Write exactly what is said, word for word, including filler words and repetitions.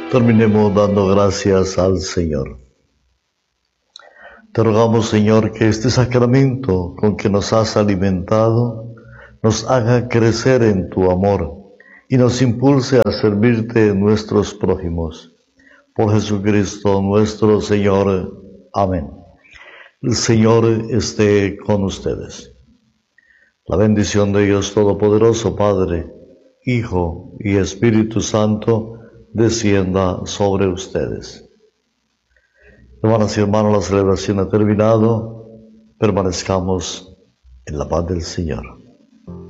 Terminemos dando gracias al Señor. Te rogamos, Señor, que este sacramento con que nos has alimentado nos haga crecer en tu amor y nos impulse a servirte en nuestros prójimos. Por Jesucristo nuestro Señor. Amén. El Señor esté con ustedes. La bendición de Dios Todopoderoso, Padre, Hijo y Espíritu Santo, descienda sobre ustedes. Hermanas y hermanos, la celebración ha terminado. Permanezcamos en la paz del Señor.